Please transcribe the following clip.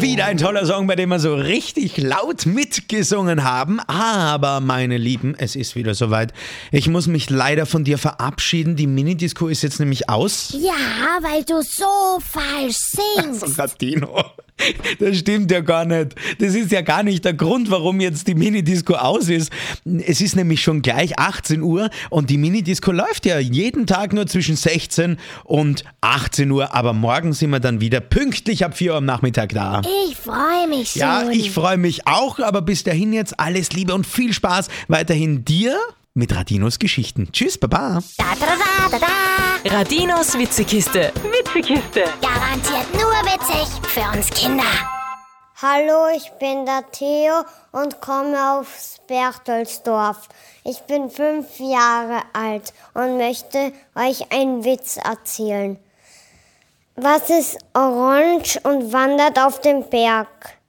Wieder ein toller Song, bei dem wir so richtig laut mitgesungen haben. Aber, meine Lieben, es ist wieder soweit. Ich muss mich leider von dir verabschieden. Die Minidisco ist jetzt nämlich aus. Ja, weil du so falsch singst. Also, Radino, das stimmt ja gar nicht. Das ist ja gar nicht der Grund, warum jetzt die Minidisco aus ist. Es ist nämlich schon gleich 18 Uhr und die Minidisco läuft ja jeden Tag nur zwischen 16 und 18 Uhr. Aber morgen sind wir dann wieder pünktlich ab 4 Uhr am Nachmittag da. Ich freue mich schon. Ja, ich freue mich auch, aber bis dahin jetzt alles Liebe und viel Spaß weiterhin dir mit Radinos Geschichten. Tschüss, baba. Da, da, da, da, da. Radinos Witzekiste. Witzekiste. Garantiert nur witzig für uns Kinder. Hallo, ich bin der Theo und komme aus Berchtoldsdorf. Ich bin 5 Jahre alt und möchte euch einen Witz erzählen. Was ist orange und wandert auf dem Berg?